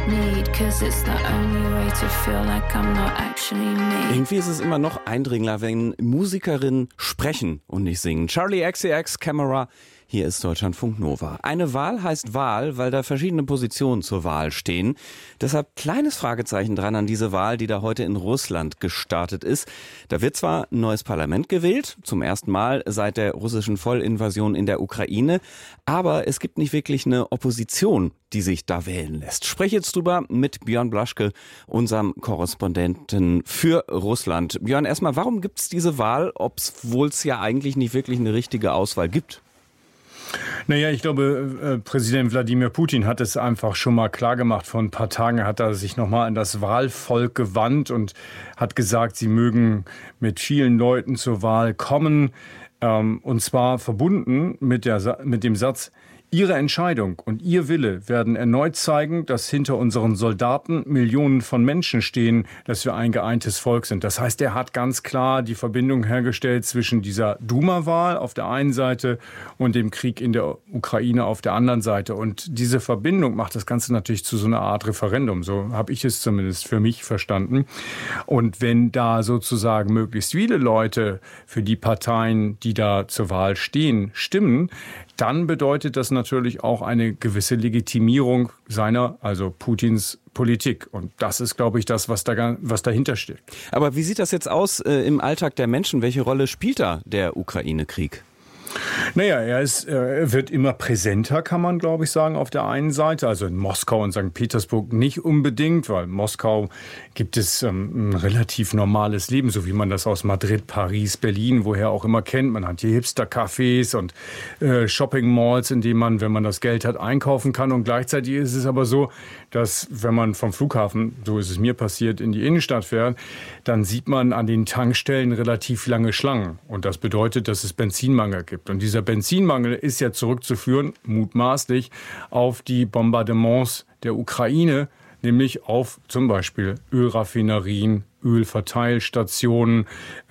need, 'cause it's the only way to feel like I'm not actually me. Irgendwie ist es immer noch Eindringler, wenn Musikerinnen sprechen und nicht singen. Charli XCX, Camera. Hier ist Deutschlandfunk Nova. Eine Wahl heißt Wahl, weil da verschiedene Positionen zur Wahl stehen. Deshalb kleines Fragezeichen dran an diese Wahl, die da heute in Russland gestartet ist. Da wird zwar ein neues Parlament gewählt, zum ersten Mal seit der russischen Vollinvasion in der Ukraine, aber es gibt nicht wirklich eine Opposition, die sich da wählen lässt. Ich spreche jetzt drüber mit Björn Blaschke, unserem Korrespondenten für Russland. Björn, erstmal, warum gibt es diese Wahl, obwohl es ja eigentlich nicht wirklich eine richtige Auswahl gibt? Naja, ich glaube, Präsident Wladimir Putin hat es einfach schon mal klar gemacht. Vor ein paar Tagen hat er sich nochmal an das Wahlvolk gewandt und hat gesagt, sie mögen mit vielen Leuten zur Wahl kommen. Und zwar verbunden mit dem Satz: Ihre Entscheidung und Ihr Wille werden erneut zeigen, dass hinter unseren Soldaten Millionen von Menschen stehen, dass wir ein geeintes Volk sind. Das heißt, er hat ganz klar die Verbindung hergestellt zwischen dieser Duma-Wahl auf der einen Seite und dem Krieg in der Ukraine auf der anderen Seite. Und diese Verbindung macht das Ganze natürlich zu so einer Art Referendum. So habe ich es zumindest für mich verstanden. Und wenn da sozusagen möglichst viele Leute für die Parteien, die da zur Wahl stehen, stimmen, dann bedeutet das natürlich auch eine gewisse Legitimierung seiner, also Putins Politik. Und das ist, glaube ich, das, was dahinter steckt. Aber wie sieht das jetzt aus im Alltag der Menschen? Welche Rolle spielt da der Ukraine-Krieg? Naja, er wird immer präsenter, kann man, glaube ich, sagen, auf der einen Seite. Also in Moskau und St. Petersburg nicht unbedingt, weil in Moskau gibt es ein relativ normales Leben, so wie man das aus Madrid, Paris, Berlin, woher auch immer kennt. Man hat hier Hipster-Cafés und Shopping-Malls, in denen man, wenn man das Geld hat, einkaufen kann. Und gleichzeitig ist es aber so, dass wenn man vom Flughafen, so ist es mir passiert, in die Innenstadt fährt, dann sieht man an den Tankstellen relativ lange Schlangen. Und das bedeutet, dass es Benzinmangel gibt. Und dieser Benzinmangel ist ja zurückzuführen, mutmaßlich, auf die Bombardements der Ukraine, nämlich auf zum Beispiel Ölraffinerien, Ölverteilstationen,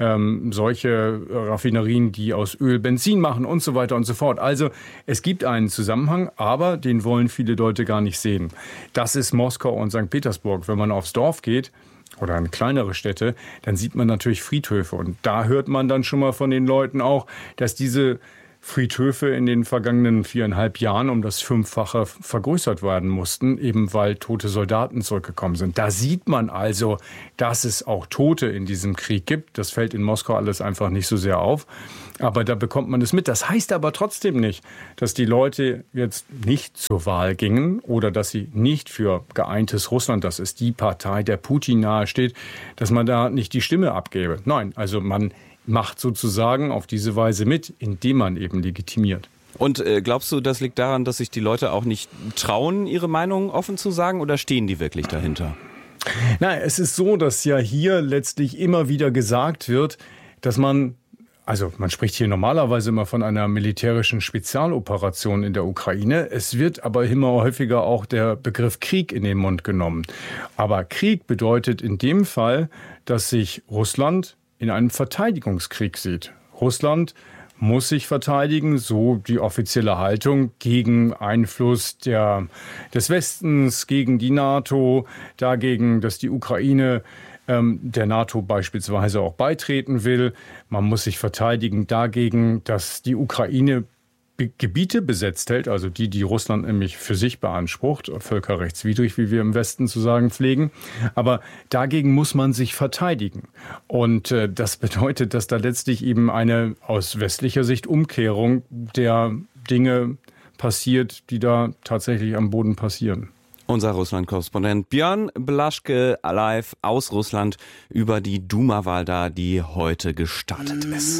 solche Raffinerien, die aus Öl Benzin machen und so weiter und so fort. Also es gibt einen Zusammenhang, aber den wollen viele Leute gar nicht sehen. Das ist Moskau und St. Petersburg. Wenn man aufs Dorf geht oder in kleinere Städte, dann sieht man natürlich Friedhöfe. Und da hört man dann schon mal von den Leuten auch, dass diese Friedhöfe in den vergangenen 4,5 Jahren um das 5-fache vergrößert werden mussten, eben weil tote Soldaten zurückgekommen sind. Da sieht man also, dass es auch Tote in diesem Krieg gibt. Das fällt in Moskau alles einfach nicht so sehr auf. Aber da bekommt man es mit. Das heißt aber trotzdem nicht, dass die Leute jetzt nicht zur Wahl gingen oder dass sie nicht für geeintes Russland, das ist die Partei, der Putin nahesteht, dass man da nicht die Stimme abgebe. Nein, also man macht sozusagen auf diese Weise mit, indem man eben legitimiert. Und glaubst du, das liegt daran, dass sich die Leute auch nicht trauen, ihre Meinung offen zu sagen, oder stehen die wirklich dahinter? Na, es ist so, dass ja hier letztlich immer wieder gesagt wird, dass man spricht hier normalerweise immer von einer militärischen Spezialoperation in der Ukraine. Es wird aber immer häufiger auch der Begriff Krieg in den Mund genommen. Aber Krieg bedeutet in dem Fall, dass sich Russland in einem Verteidigungskrieg sieht. Russland muss sich verteidigen, so die offizielle Haltung, gegen Einfluss des Westens, gegen die NATO, dagegen, dass die Ukraine der NATO beispielsweise auch beitreten will. Man muss sich verteidigen dagegen, dass die Ukraine Gebiete besetzt hält, also die Russland nämlich für sich beansprucht, völkerrechtswidrig, wie wir im Westen zu sagen pflegen. Aber dagegen muss man sich verteidigen. Und das bedeutet, dass da letztlich eben eine aus westlicher Sicht Umkehrung der Dinge passiert, die da tatsächlich am Boden passieren. Unser Russland-Korrespondent Björn Blaschke live aus Russland über die Duma-Wahl da, die heute gestartet ist.